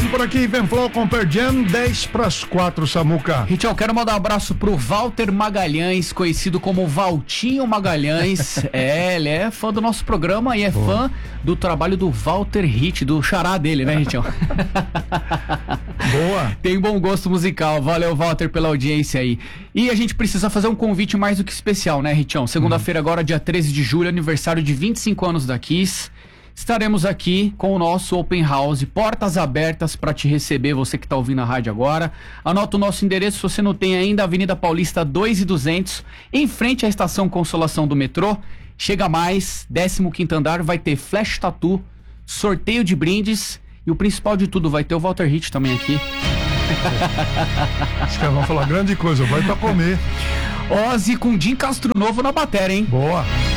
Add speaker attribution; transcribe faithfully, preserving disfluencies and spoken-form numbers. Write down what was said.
Speaker 1: por aqui, Ivan Flow com Pearl Jam, dez para as quatro, Samuca.
Speaker 2: Richão, quero mandar um abraço pro Walter Magalhães, conhecido como Valtinho Magalhães. É, ele é fã do nosso programa e é Boa. fã do trabalho do Walter Hit, do xará dele, né, Richão?
Speaker 1: Boa.
Speaker 2: Tem bom gosto musical. Valeu, Walter, pela audiência aí. E a gente precisa fazer um convite mais do que especial, né, Richão? Segunda-feira, agora, dia treze de julho, aniversário de vinte e cinco anos da Kiss. Estaremos aqui com o nosso Open House, portas abertas para te receber, você que está ouvindo a rádio agora. Anota o nosso endereço, se você não tem ainda, Avenida Paulista dois mil e duzentos, em frente à Estação Consolação do metrô. Chega mais, décimo quinto andar, vai ter flash tattoo, sorteio de brindes e o principal de tudo, vai ter o Walter Hit também aqui.
Speaker 1: Os caras vão falar grande coisa, vai pra comer.
Speaker 2: Ozzy com Jim Castro Novo na bateria, hein?
Speaker 1: Boa.